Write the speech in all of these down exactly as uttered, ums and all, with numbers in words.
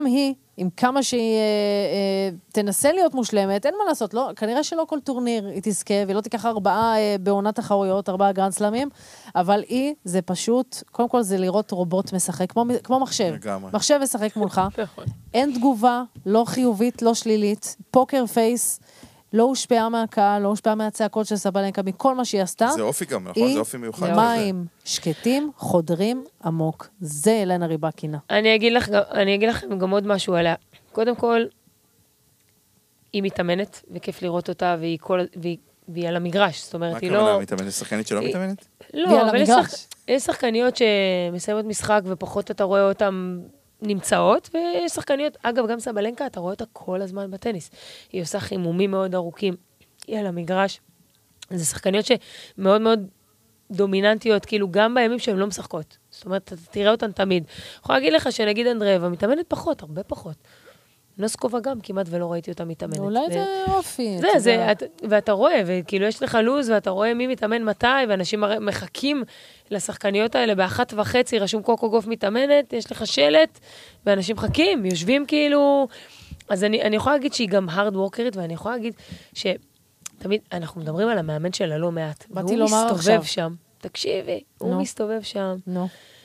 היא, עם כמה שהיא אה, אה, תנסה להיות מושלמת, אין מה לעשות, לא, כנראה שלא כל טורניר היא תזכה, ולא תיקח ארבעה אה, בעונת תחרויות, ארבעה גרנד סלאמים, אבל היא, זה פשוט, קודם כל זה לראות רובוט משחק, כמו, כמו מחשב. לגמרי. מחשב משחק מולך, אין תגובה, לא חיובית, לא שלילית, פוקר פייס, לא הושפעה מהקהל, לא הושפעה מהצעקות של סבלנקה, מכל מה שהיא עשתה. זה אופי גם, נכון? זה אופי מיוחד. מים שקטים, חודרים עמוק. זה אלנה ריבקינה. אני אגיד לך, אני אגיד לכם גם עוד משהו עליה. קודם כל, היא מתאמנת, וכיף לראות אותה, והיא, כל, והיא, והיא על המגרש. זאת אומרת, היא לא... מה הכוונה, מתאמנת? שחקנית שלא מתאמנת? לא, אבל יש, שח... יש שחקניות שמסיימות משחק, ופחות אתה רואה אותן נמצאות, ויש שחקניות, אגב, גם סבלנקה, אתה רואה אותה כל הזמן בטניס. היא עושה חימומים מאוד ארוכים, היא על המגרש. זה שחקניות שמאוד מאוד דומיננטיות, כאילו גם בימים שהן לא משחקות. זאת אומרת, אתה תראה אותן תמיד. אני יכולה להגיד לך שנגיד אנדרבה, מתאמנת פחות, הרבה פחות. נוסקובה גם, כמעט ולא ראיתי אותה מתאמנת. אולי זה אופי. זה, זה, ואתה רואה, וכאילו יש לך לוז, ואתה רואה מי מתאמן מתי, ואנשים מחכים לשחקניות האלה באחת וחצי, רשום קוקו גוף מתאמנת, יש לך שלט, ואנשים מחכים, יושבים כאילו... אז אני, אני יכולה להגיד שהיא גם hard workerית, ואני יכולה להגיד שתמיד, אנחנו מדברים על המאמן שלה לא מעט. באתי לומר עכשיו. הוא מסתובב שם. תקשיבי, הוא מסתובב שם. נו.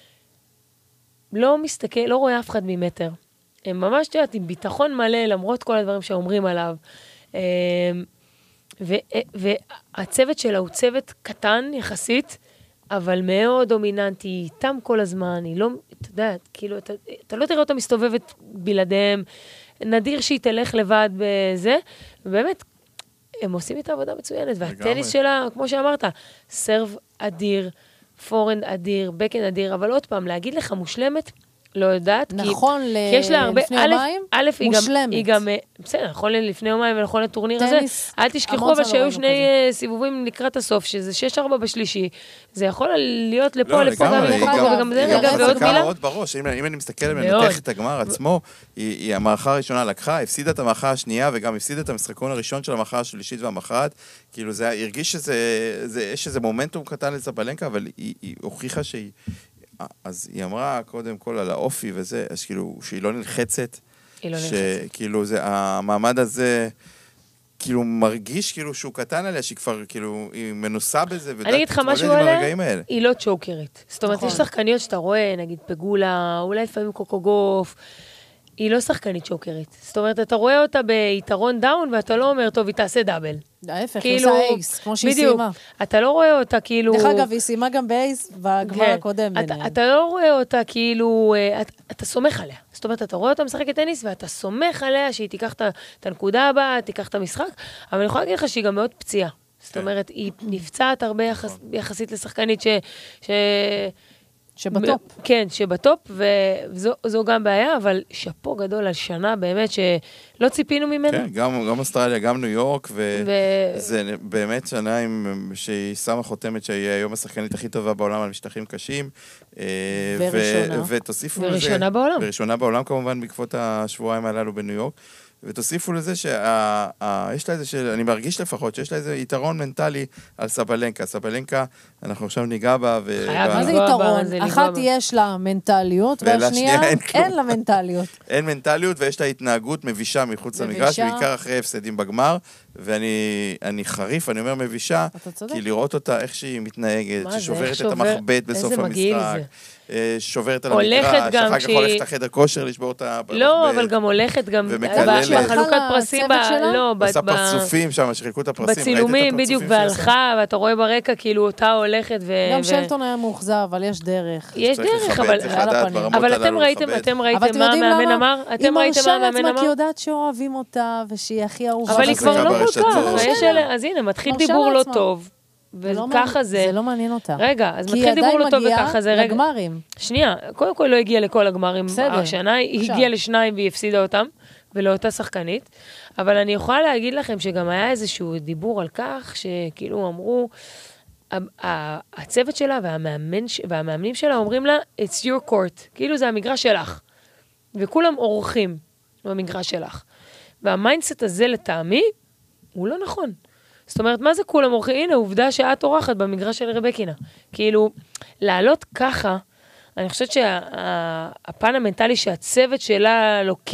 לא מסתכל, לא רואה אף אחד ממטר. הם ממש יודעת, עם ביטחון מלא, למרות כל הדברים שאומרים עליו. והצוות שלה הוא צוות קטן יחסית, אבל מאוד דומיננטי, איתם כל הזמן, היא לא, אתה יודע, כאילו, אתה, אתה לא תראה אותה מסתובבת בלעדיהם, נדיר שהיא תלך לבד בזה, ובאמת, הם עושים איתה עבודה מצוינת, והטניס שלה, כמו שאמרת, סרב אדיר, פורנד אדיר, בקן אדיר, אבל עוד פעם, להגיד לך מושלמת, לא יודעת, נכון כי, כי יש לה הרבה, לפני יומיים, מושלמת. היא גם, בסדר, נכון לפני יומיים ונכון לטורניר הזה, אל תשכחו אבל שהיו שני סיבובים לקראת הסוף, שזה שש ארבע בשלישי, זה יכול להיות לפה, לפה, גם לפה, וגם זה רגע, ועוד מילה. עוד בראש, אם אני מסתכל ומנתח את הגמר עצמו, היא המערכה הראשונה לקחה, הפסידה את המערכה השנייה, וגם הפסידה את המשחקון הראשון של המערכה השלישית והמחרת, כאילו זה הרגיש שזה, יש איזה מומנטום קטן לסבלנקה, אבל היא הוכיחה שהיא אז היא אמרה קודם כל על האופי וזה, אז כאילו שהיא לא נלחצת, היא לא נלחצת. שכאילו זה, המעמד הזה, כאילו מרגיש כאילו שהוא קטן עליה, שהיא כבר כאילו, היא מנוסה בזה, אני אגיד לך משהו עליה, היא לא צ'וקרית. זאת אומרת, יש שחקניות שאתה רואה, נגיד פגולה, אולי לפעמים קוקוגוף, היא לא שחקנית שוקרית. זאת אומרת, אתה רואה אותה ביתרון דאון, ואתה לא אומר, טוב, היא תעשה דאבל. ההפך, היא עושה אייס, כמו שהיא סיימה. אתה לא רואה אותה כאילו... דרך אגב, היא סיימה גם באייס, בגמר הקודם ביניהם. אתה לא רואה אותה כאילו... אתה סומך עליה. זאת אומרת, אתה רואה אותה משחקת טניס, ואתה סומך עליה שהיא תיקח את הנקודה הבאה, תיקח את המשחק, אבל אני יכולה להגיד לך שהיא גם מאוד פציעה. זאת אומרת, היא נפצעת הרבה יחסית לשחקנית ש... שבטופ. כן, שבטופ, וזו גם בעיה, אבל שפו גדול על שנה, באמת שלא ציפינו ממנו. כן, גם אוסטרליה, גם ניו יורק, וזה באמת שנה שהיא שמה חותמת שהיא היום השחקנית הכי טובה בעולם על משטחים קשים. וראשונה. ותוסיפו לזה... וראשונה בעולם. וראשונה בעולם, כמובן, בעקבות השבועיים הללו בניו יורק. ותוסיפו לזה שיש לה איזה, של, אני מרגיש לפחות, שיש לה איזה יתרון מנטלי על סבלנקה. סבלנקה, אנחנו עכשיו ניגע בה. מה זה יתרון? אחת יש לה מנטליות, והשנייה אין לה מנטליות. אין מנטליות, ויש לה התנהגות מבישה מחוץ למגרש, בעיקר אחרי הפסדים בגמר, ואני חריף, אני אומר מבישה, כי לראות אותה איך שהיא מתנהגת, ששוברת את המחבט בסוף המשחק. שוברת על המגרש, אחר כך הולכת לחדר כושר לשבור את ה... לא, אבל גם הולכת, גם בחלוקת פרסים, עושה פרצופים שם, שחילקו את הפרסים, בצילומים בדיוק, והלכה, ואתה רואה ברקע, כאילו אותה הולכת ו... גם שלטון היה מאוכזב, אבל יש דרך. יש דרך, אבל אתם ראיתם, אתם ראיתם מה המאמן אמר? אתם ראיתם מה המאמן אמר? כי היא יודעת שאוהבים אותה, ושהיא הכי אהובה. אבל היא כבר לא כל כך, אז הנה, מתחיל דיבור לא טוב. וככה זה... זה לא מעניין אותה. רגע, אז מתחיל דיבור לא טוב וככה זה... כי היא עדיין מגיעה לגמרים. שנייה, קודם כל לא הגיעה לכל הגמרים השנה, היא הגיעה לשניים והיא הפסידה אותם, ולאותה שחקנית, אבל אני יכולה להגיד לכם שגם היה איזשהו דיבור על כך, שכאילו אמרו, הצוות שלה והמאמנים שלה אומרים לה, it's your court, כאילו זה המגרש שלך, וכולם אורחים במגרש שלך. והמיינדסט הזה לטעמי, הוא לא נכון. זאת אומרת, מה זה כולם אורחים? הנה, עובדה שאת אורחת במגרש של רבקינה. כאילו, לעלות ככה, אני חושבת שהפן המנטלי שהצוות שלה לוקח,